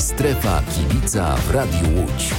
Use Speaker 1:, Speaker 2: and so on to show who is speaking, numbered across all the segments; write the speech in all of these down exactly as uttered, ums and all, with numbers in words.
Speaker 1: Strefa Kibica w Radiu Łódź.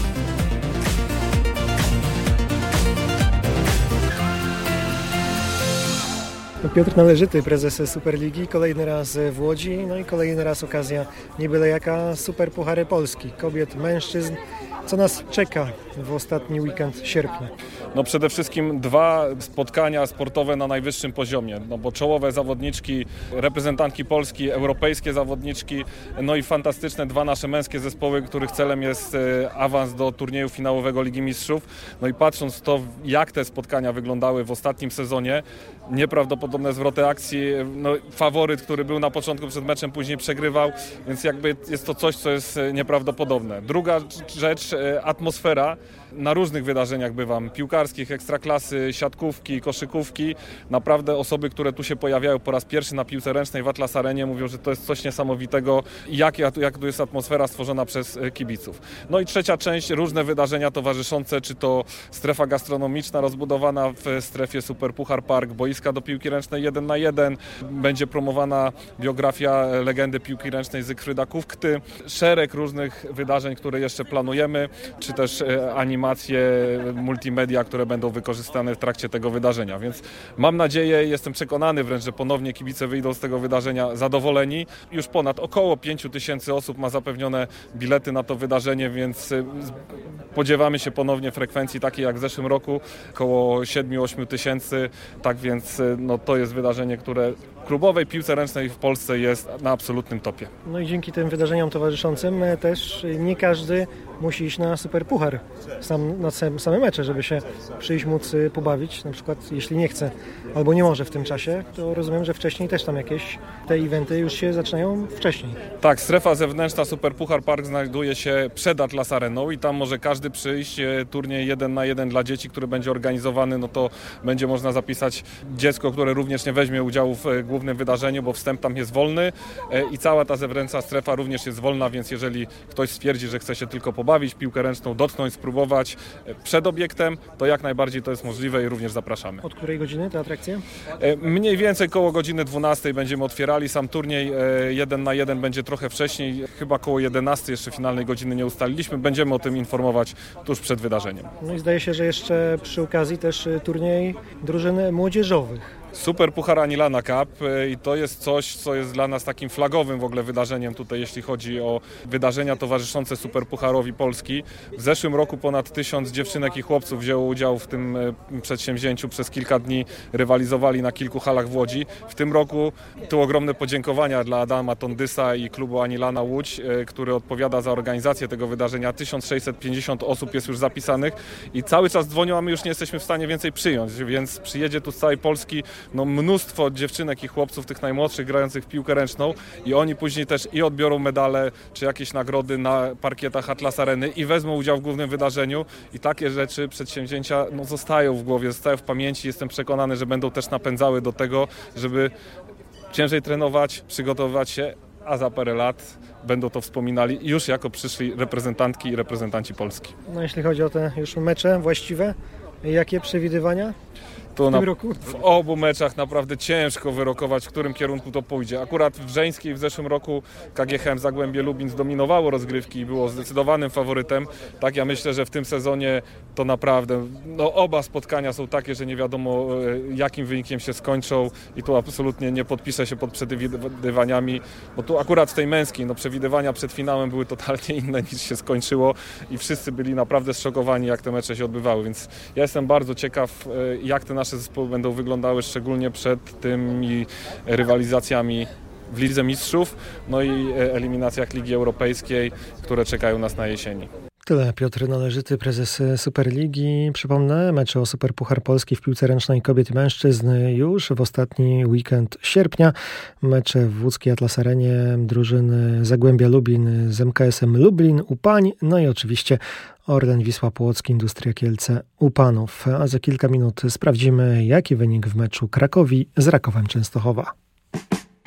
Speaker 2: Piotr Należyty, prezes Superligi, kolejny raz w Łodzi, no i kolejny raz okazja nie byle jaka, Super Puchary Polski, kobiet, mężczyzn. Co nas czeka w ostatni weekend sierpnia?
Speaker 3: No przede wszystkim dwa spotkania sportowe na najwyższym poziomie, no bo czołowe zawodniczki, reprezentantki Polski, europejskie zawodniczki, no i fantastyczne dwa nasze męskie zespoły, których celem jest awans do turnieju finałowego Ligi Mistrzów. No i patrząc to, jak te spotkania wyglądały w ostatnim sezonie, nieprawdopodobne zwroty akcji, no faworyt, który był na początku przed meczem, później przegrywał, więc jakby jest to coś, co jest nieprawdopodobne. Druga rzecz, atmosfera. Na różnych wydarzeniach bywam, piłkarskich, ekstraklasy, siatkówki, koszykówki. Naprawdę osoby, które tu się pojawiają po raz pierwszy na piłce ręcznej w Atlas Arenie, mówią, że to jest coś niesamowitego, jak, jak tu jest atmosfera stworzona przez kibiców. No i trzecia część, różne wydarzenia towarzyszące, czy to strefa gastronomiczna rozbudowana w strefie Super Puchar Park, boiska do piłki ręcznej jeden na jeden, będzie promowana biografia legendy piłki ręcznej Zygfryda Kufkty, szereg różnych wydarzeń, które jeszcze planujemy, czy też animacje, multimedia, które będą wykorzystane w trakcie tego wydarzenia. Więc mam nadzieję, jestem przekonany wręcz, że ponownie kibice wyjdą z tego wydarzenia zadowoleni. Już ponad około pięć tysięcy osób ma zapewnione bilety na to wydarzenie, więc spodziewamy się ponownie frekwencji takiej jak w zeszłym roku, około siedem do ośmiu tysięcy. Tak więc no, to jest wydarzenie, które w klubowej piłce ręcznej w Polsce jest na absolutnym topie.
Speaker 2: No i dzięki tym wydarzeniom towarzyszącym też nie każdy musi iść na Super Puchar, sam, na same mecze, żeby się przyjść, móc pobawić. Na przykład jeśli nie chce albo nie może w tym czasie, to rozumiem, że wcześniej też tam jakieś te eventy już się zaczynają wcześniej.
Speaker 3: Tak, strefa zewnętrzna Super Puchar Park znajduje się przed Atlas Areną i tam może każdy przyjść. Turniej jeden na jeden dla dzieci, który będzie organizowany, no to będzie można zapisać dziecko, które również nie weźmie udziału w głównym wydarzeniu, bo wstęp tam jest wolny i cała ta zewnętrzna strefa również jest wolna, więc jeżeli ktoś stwierdzi, że chce się tylko pobawić, piłkę ręczną dotknąć, spróbować przed obiektem, to jak najbardziej to jest możliwe i również zapraszamy.
Speaker 2: Od której godziny te atrakcje?
Speaker 3: Mniej więcej koło godziny dwunastej będziemy otwierali. Sam turniej jeden na jeden będzie trochę wcześniej, chyba koło jedenastej, jeszcze finalnej godziny nie ustaliliśmy. Będziemy o tym informować tuż przed wydarzeniem.
Speaker 2: No i zdaje się, że jeszcze przy okazji też turniej drużyn młodzieżowych.
Speaker 3: Super Puchar Anilana Cup i to jest coś, co jest dla nas takim flagowym w ogóle wydarzeniem tutaj, jeśli chodzi o wydarzenia towarzyszące Super Pucharowi Polski. W zeszłym roku ponad tysiąc dziewczynek i chłopców wzięło udział w tym przedsięwzięciu. Przez kilka dni rywalizowali na kilku halach w Łodzi. W tym roku tu ogromne podziękowania dla Adama Tondysa i klubu Anilana Łódź, który odpowiada za organizację tego wydarzenia. tysiąc sześćset pięćdziesiąt osób jest już zapisanych i cały czas dzwonią, a my już nie jesteśmy w stanie więcej przyjąć, więc przyjedzie tu z całej Polski no mnóstwo dziewczynek i chłopców, tych najmłodszych, grających w piłkę ręczną i oni później też i odbiorą medale czy jakieś nagrody na parkietach Atlas Areny i wezmą udział w głównym wydarzeniu i takie rzeczy, przedsięwzięcia no, zostają w głowie, zostają w pamięci. Jestem przekonany, że będą też napędzały do tego, żeby ciężej trenować, przygotowywać się, a za parę lat będą to wspominali już jako przyszli reprezentantki i reprezentanci Polski.
Speaker 2: No jeśli chodzi o te już mecze właściwe, jakie przewidywania? W,
Speaker 3: na,
Speaker 2: roku?
Speaker 3: w obu meczach naprawdę ciężko wyrokować, w którym kierunku to pójdzie. Akurat w żeńskiej w zeszłym roku K G H M Zagłębie Lubin zdominowało rozgrywki i było zdecydowanym faworytem. Tak, ja myślę, że w tym sezonie to naprawdę no, oba spotkania są takie, że nie wiadomo jakim wynikiem się skończą i tu absolutnie nie podpiszę się pod przewidywaniami, bo tu akurat w tej męskiej no, przewidywania przed finałem były totalnie inne niż się skończyło i wszyscy byli naprawdę zszokowani, jak te mecze się odbywały, więc ja jestem bardzo ciekaw, jak te nasze zespoły będą wyglądały szczególnie przed tymi rywalizacjami w Lidze Mistrzów, no i eliminacjach Ligi Europejskiej, które czekają nas na jesieni.
Speaker 2: Tyle Piotr Należyty, prezes Superligi. Przypomnę, mecze o Super Puchar Polski w piłce ręcznej kobiet i mężczyzn już w ostatni weekend sierpnia. Mecze w łódzkiej Atlas Arenie drużyny Zagłębia Lubin z M K S-em Lublin u pań, no i oczywiście Orlen Wisła Płocki, Industria Kielce u panów. A za kilka minut sprawdzimy, jaki wynik w meczu Krakowi z Rakowem Częstochowa.